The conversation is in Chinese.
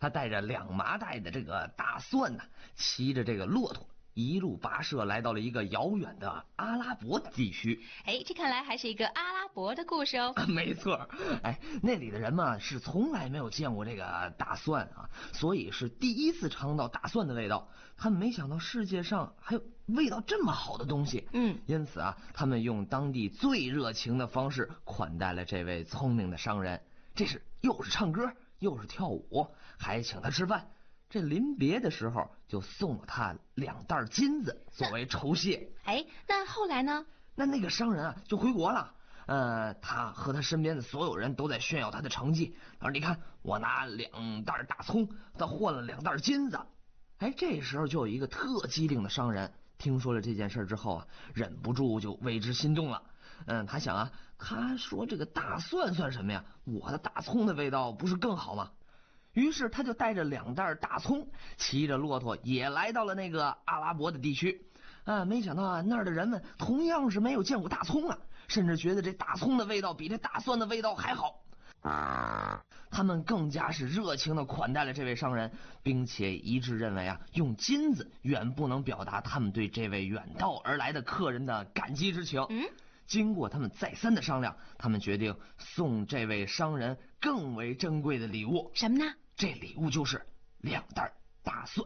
他带着2麻袋的这个大蒜呢，骑着这个骆驼，一路跋涉来到了一个遥远的阿拉伯地区。 哎，这看来还是一个阿拉伯的故事哦。 没错，哎，那里的人嘛是从来没有见过这个大蒜啊，所以是第一次尝到大蒜的味道。他们没想到世界上还有味道这么好的东西，因此啊，他们用当地最热情的方式款待了这位聪明的商人。这是又是唱歌又是跳舞，还请他吃饭。这临别的时候就送了他2袋金子作为酬谢。 哎，那后来呢？ 那个商人啊就回国了。他和他身边的所有人都在炫耀他的成绩。他说：“你看，我拿2袋大葱，他换了2袋金子。”哎，这时候就有一个特机灵的商人听说了这件事之后啊，忍不住就为之心动了。他想啊，他说这个大蒜算什么呀？我的大葱的味道不是更好吗？于是他就带着2袋大葱，骑着骆驼也来到了那个阿拉伯的地区。没想到啊，那儿的人们同样是没有见过大葱啊，甚至觉得这大葱的味道比这大蒜的味道还好。他们更加是热情地款待了这位商人，并且一致认为啊，用金子远不能表达他们对这位远道而来的客人的感激之情。经过他们再三的商量，他们决定送这位商人更为珍贵的礼物。 什么呢？ 这礼物就是2袋大蒜。